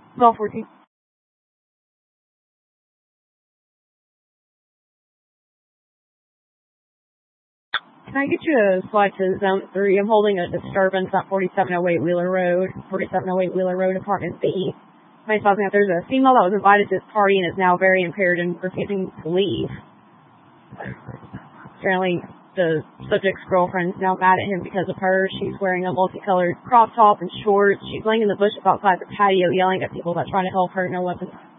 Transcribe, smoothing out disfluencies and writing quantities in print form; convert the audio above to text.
12:14. Can I get you to slide to zone 3? I'm holding a disturbance at 4708 Wheeler Road, apartment B. My tells me that there's a female that was invited to this party and is now very impaired and refusing to leave. Apparently, the subject's girlfriend is now mad at him because of her. She's wearing a multicolored crop top and shorts. She's laying in the bushes outside the patio yelling at people that are trying to help her. No weapons.